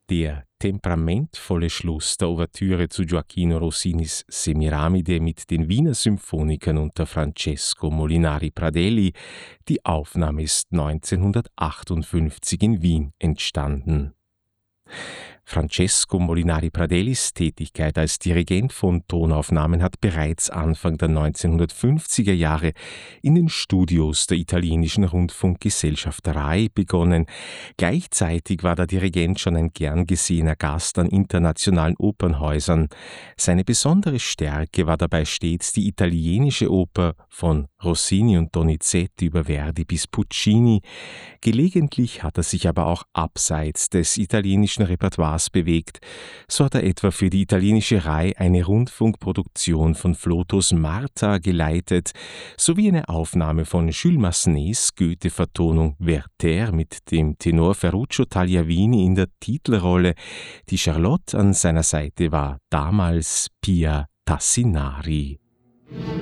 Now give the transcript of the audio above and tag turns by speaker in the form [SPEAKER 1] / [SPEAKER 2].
[SPEAKER 1] Der temperamentvolle Schluss der Ouvertüre zu Gioachino Rossinis Semiramide mit den Wiener Symphonikern unter Francesco Molinari Pradelli. Die Aufnahme ist 1958 in Wien entstanden. Francesco Molinari Pradellis Tätigkeit als Dirigent von Tonaufnahmen hat bereits Anfang der 1950er Jahre in den Studios der italienischen Rundfunkgesellschaft RAI begonnen. Gleichzeitig war der Dirigent schon ein gern gesehener Gast an internationalen Opernhäusern. Seine besondere Stärke war dabei stets die italienische Oper von Rossini und Donizetti über Verdi bis Puccini. Gelegentlich hat er sich aber auch abseits des italienischen Repertoires bewegt. So hat er etwa für die italienische RAI eine Rundfunkproduktion von Flotos Marta geleitet, sowie eine Aufnahme von Jules Massenets Goethe-Vertonung Werther mit dem Tenor Ferruccio Tagliavini in der Titelrolle. Die Charlotte an seiner Seite war damals Pia Tassinari.